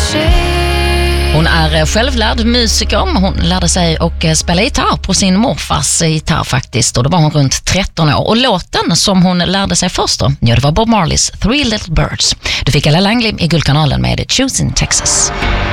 Hon är självlärd musiker. Hon lärde sig att spela gitarr på sin morfars gitarr faktiskt. Och då var hon runt 13 år. Och låten som hon lärde sig först då, det var Bob Marleys Three Little Birds. Du fick Ella Langley i Guldkanalen med Choosing Texas.